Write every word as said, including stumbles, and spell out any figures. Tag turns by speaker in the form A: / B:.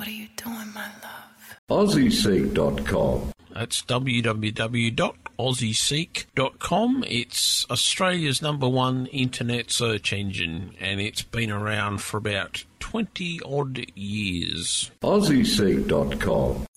A: What are you doing, my love?
B: Aussie Seek dot com.
C: That's w w w dot aussie seek dot com. It's Australia's number one internet search engine, and it's been around for about twenty odd years.
B: Aussie Seek dot com.